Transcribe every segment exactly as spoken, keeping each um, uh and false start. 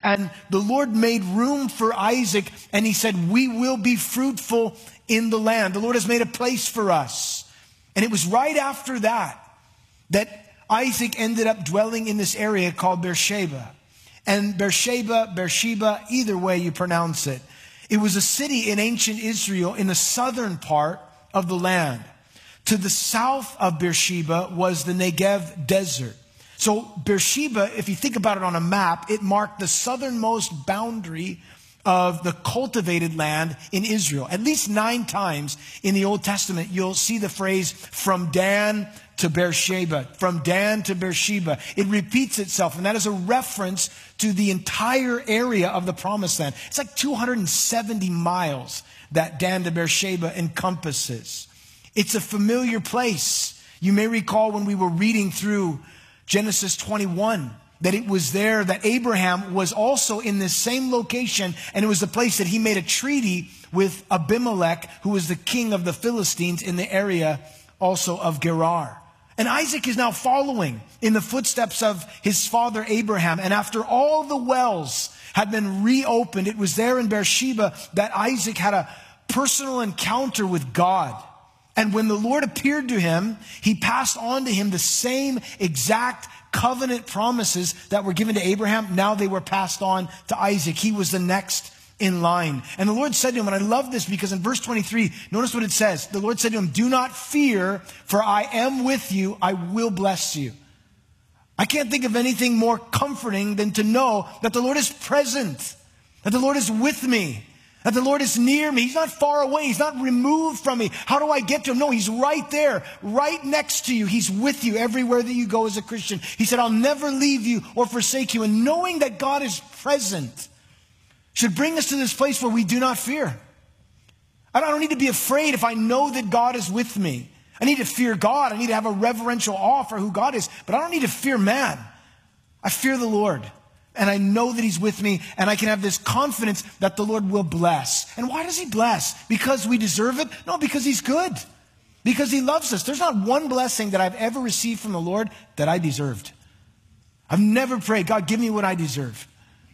And the Lord made room for Isaac, and he said, we will be fruitful in the land. The Lord has made a place for us. And it was right after that that Isaac ended up dwelling in this area called Beersheba. And Beersheba, Beersheba, either way you pronounce it. It was a city in ancient Israel in the southern part of the land. To the south of Beersheba was the Negev desert. So Beersheba, if you think about it on a map, it marked the southernmost boundary of the cultivated land in Israel. At least nine times in the Old Testament, you'll see the phrase from Dan to Beersheba, from Dan to Beersheba. It repeats itself, and that is a reference to the entire area of the Promised Land. It's like two hundred seventy miles that Dan to Beersheba encompasses. It's a familiar place. You may recall when we were reading through Genesis twenty-one, that it was there that Abraham was also in this same location, and it was the place that he made a treaty with Abimelech, who was the king of the Philistines in the area also of Gerar. And Isaac is now following in the footsteps of his father Abraham. And after all the wells had been reopened, it was there in Beersheba that Isaac had a personal encounter with God. And when the Lord appeared to him, he passed on to him the same exact covenant promises that were given to Abraham. Now they were passed on to Isaac. He was the next in line. And the Lord said to him, and I love this because in verse twenty-three, notice what it says. The Lord said to him, do not fear, for I am with you. I will bless you. I can't think of anything more comforting than to know that the Lord is present, that the Lord is with me, that the Lord is near me. He's not far away. He's not removed from me. How do I get to him? No, he's right there, right next to you. He's with you everywhere that you go as a Christian. He said, I'll never leave you or forsake you. And knowing that God is present should bring us to this place where we do not fear. I don't need to be afraid if I know that God is with me. I need to fear God. I need to have a reverential awe for who God is. But I don't need to fear man. I fear the Lord. And I know that he's with me, and I can have this confidence that the Lord will bless. And why does he bless? Because we deserve it? No, because he's good. Because he loves us. There's not one blessing that I've ever received from the Lord that I deserved. I've never prayed, God, give me what I deserve.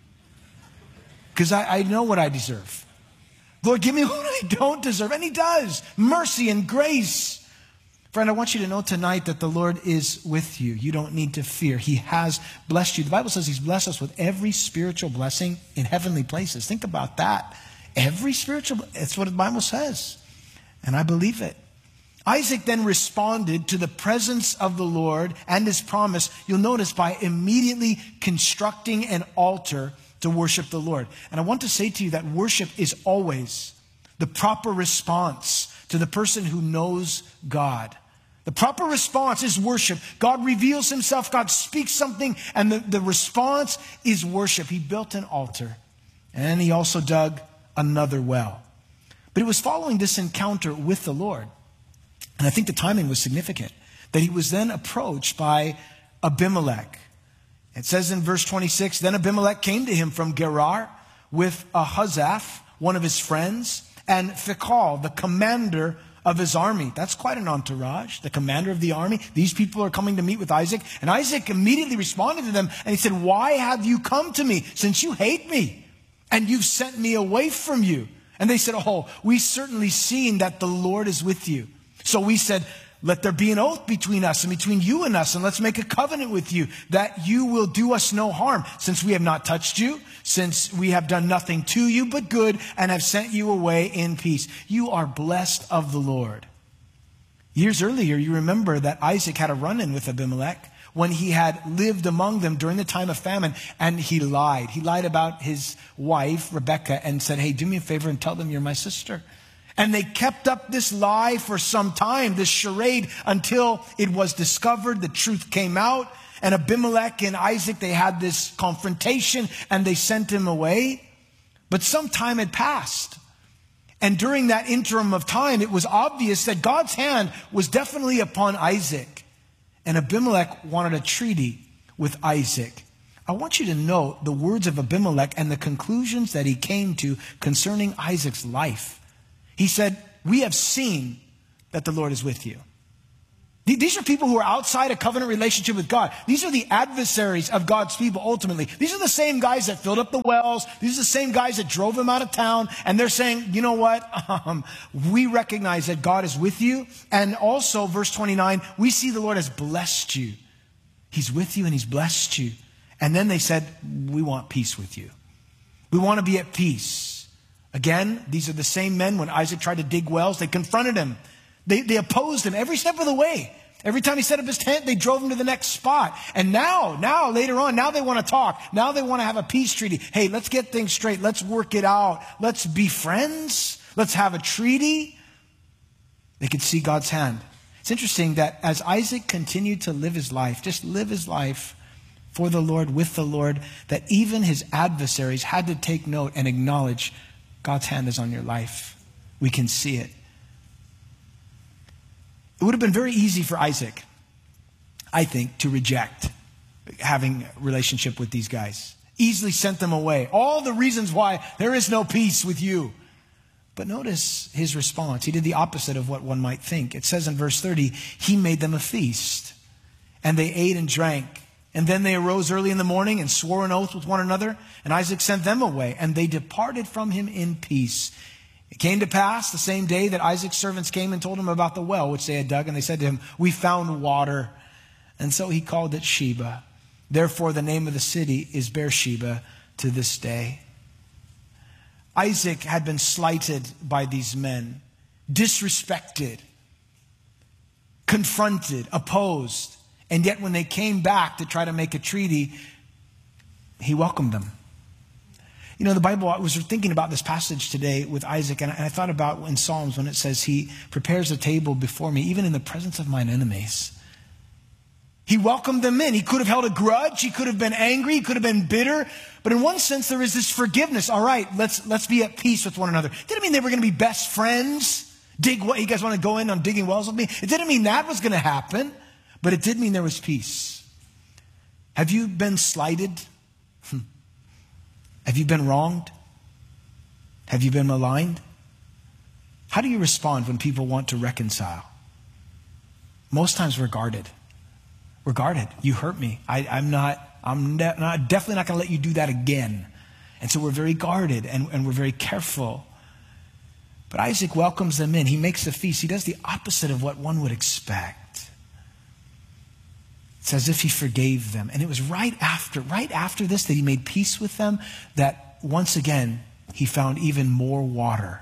Because I, I know what I deserve. Lord, give me what I don't deserve. And he does. Mercy and grace. Friend, I want you to know tonight that the Lord is with you. You don't need to fear. He has blessed you. The Bible says he's blessed us with every spiritual blessing in heavenly places. Think about that. Every spiritual, that's what the Bible says. And I believe it. Isaac then responded to the presence of the Lord and his promise, you'll notice, by immediately constructing an altar to worship the Lord. And I want to say to you that worship is always the proper response to the person who knows God. The proper response is worship. God reveals himself. God speaks something. And the, the response is worship. He built an altar. And he also dug another well. But it was following this encounter with the Lord. And I think the timing was significant. That he was then approached by Abimelech. It says in verse twenty-six, then Abimelech came to him from Gerar with Ahuzaph, one of his friends, and Phicol, the commander of his army. That's quite an entourage, the commander of the army. These people are coming to meet with Isaac. And Isaac immediately responded to them and he said, why have you come to me since you hate me and you've sent me away from you? And they said, oh, we certainly seen that the Lord is with you. So we said, let there be an oath between us and between you and us, and let's make a covenant with you that you will do us no harm, since we have not touched you, since we have done nothing to you but good, and have sent you away in peace. You are blessed of the Lord. Years earlier, you remember that Isaac had a run-in with Abimelech when he had lived among them during the time of famine, and he lied. He lied about his wife, Rebekah, and said, hey, do me a favor and tell them you're my sister. And they kept up this lie for some time, this charade, until it was discovered, the truth came out, and Abimelech and Isaac, they had this confrontation, and they sent him away. But some time had passed. And during that interim of time, it was obvious that God's hand was definitely upon Isaac. And Abimelech wanted a treaty with Isaac. I want you to note the words of Abimelech and the conclusions that he came to concerning Isaac's life. He said, we have seen that the Lord is with you. These are people who are outside a covenant relationship with God. These are the adversaries of God's people ultimately. These are the same guys that filled up the wells. These are the same guys that drove him out of town. And they're saying, you know what? Um, we recognize that God is with you. And also, verse twenty-nine, we see the Lord has blessed you. He's with you and he's blessed you. And then they said, we want peace with you. We want to be at peace. Again, these are the same men when Isaac tried to dig wells. They confronted him. They, they opposed him every step of the way. Every time he set up his tent, they drove him to the next spot. And now, now, later on, now they want to talk. Now they want to have a peace treaty. Hey, let's get things straight. Let's work it out. Let's be friends. Let's have a treaty. They could see God's hand. It's interesting that as Isaac continued to live his life, just live his life for the Lord, with the Lord, that even his adversaries had to take note and acknowledge God's hand is on your life. We can see it. It would have been very easy for Isaac, I think, to reject having a relationship with these guys. Easily sent them away. All the reasons why there is no peace with you. But notice his response. He did the opposite of what one might think. It says in verse thirty, he made them a feast. And they ate and drank. And then they arose early in the morning and swore an oath with one another. And Isaac sent them away. And they departed from him in peace. It came to pass the same day that Isaac's servants came and told him about the well which they had dug. And they said to him, we found water. And so he called it Sheba. Therefore the name of the city is Beersheba to this day. Isaac had been slighted by these men, disrespected, confronted, opposed. And yet when they came back to try to make a treaty, he welcomed them. You know, the Bible, I was thinking about this passage today with Isaac, and I thought about in Psalms when it says, he prepares a table before me, even in the presence of mine enemies. He welcomed them in. He could have held a grudge. He could have been angry. He could have been bitter. But in one sense, there is this forgiveness. All right, let's let's be at peace with one another. It didn't mean they were going to be best friends. Dig what? You guys want to go in on digging wells with me? It didn't mean that was going to happen. But it did mean there was peace. Have you been slighted? Have you been wronged? Have you been maligned? How do you respond when people want to reconcile? Most times we're guarded. We're guarded. You hurt me. I, I'm not, I'm ne- not, definitely not going to let you do that again. And so we're very guarded and, and we're very careful. But Isaac welcomes them in. He makes a feast. He does the opposite of what one would expect. It's as if he forgave them. And it was right after, right after this that he made peace with them that once again he found even more water.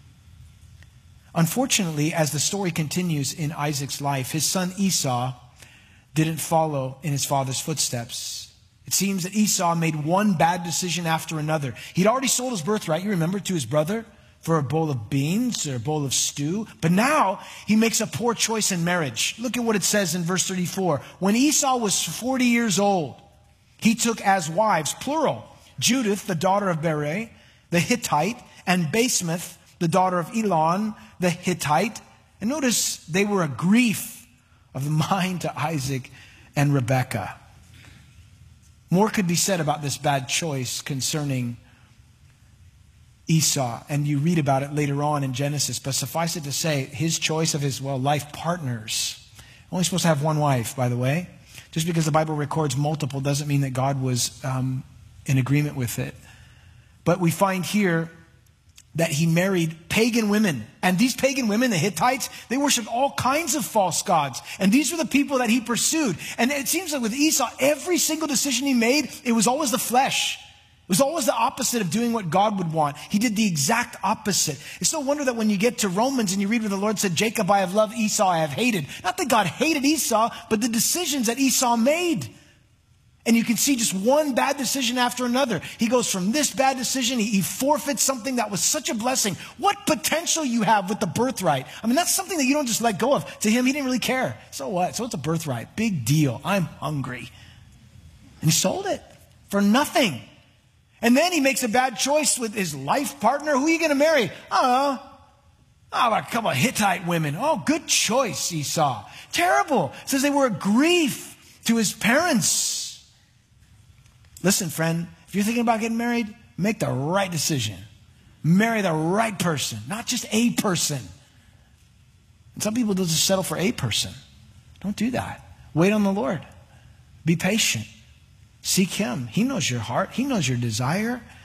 Unfortunately, as the story continues in Isaac's life, his son Esau didn't follow in his father's footsteps. It seems that Esau made one bad decision after another. He'd already sold his birthright, you remember, to his brother for a bowl of beans or a bowl of stew. But now he makes a poor choice in marriage. Look at what it says in verse thirty-four. When Esau was forty years old, he took as wives, plural, Judith, the daughter of Beri, the Hittite, and Basemath, the daughter of Elon, the Hittite. And notice they were a grief of the mind to Isaac and Rebekah. More could be said about this bad choice concerning Esau, and you read about it later on in Genesis, but suffice it to say, his choice of his, well, life partners. Only supposed to have one wife, by the way. Just because the Bible records multiple doesn't mean that God was um, in agreement with it. But we find here that he married pagan women. And these pagan women, the Hittites, they worshiped all kinds of false gods. And these were the people that he pursued. And it seems like with Esau, every single decision he made, it was always the flesh. It was always the opposite of doing what God would want. He did the exact opposite. It's no wonder that when you get to Romans and you read where the Lord said, Jacob I have loved, Esau I have hated. Not that God hated Esau, but the decisions that Esau made. And you can see just one bad decision after another. He goes from this bad decision, he, he forfeits something that was such a blessing. What potential you have with the birthright. I mean, that's something that you don't just let go of. To him, he didn't really care. So what? So it's a birthright. Big deal. I'm hungry. And he sold it for nothing. And then he makes a bad choice with his life partner. Who are you going to marry? Oh, oh, a couple of Hittite women. Oh, good choice, Esau. Terrible. It says they were a grief to his parents. Listen, friend, if you're thinking about getting married, make the right decision. Marry the right person, not just a person. And some people just settle for a person. Don't do that. Wait on the Lord. Be patient. Seek Him. He knows your heart. He knows your desire.